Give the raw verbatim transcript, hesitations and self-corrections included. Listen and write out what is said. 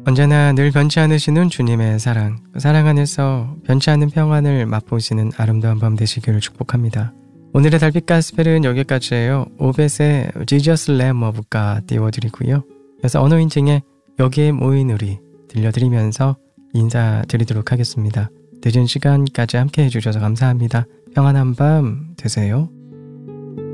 언제나 늘 변치 않으시는 주님의 사랑, 그 사랑 안에서 변치 않는 평안을 맛보시는 아름다운 밤 되시기를 축복합니다. 오늘의 달빛 가스펠은 여기까지예요. 오벳의 Jesus Lamb of God 띄워드리고요. 그래서 언어인증에 여기에 모인 우리 들려드리면서 인사드리도록 하겠습니다. 늦은 시간까지 함께 해주셔서 감사합니다. 평안한 밤 되세요.